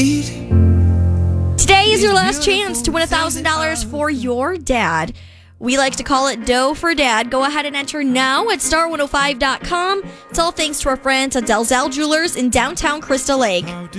Today is your last chance to win $1,000 for your dad. We like to call it Dough for Dad. Go ahead and enter now at star105.com. It's all thanks to our friends at Delzell Jewelers in downtown Crystal Lake.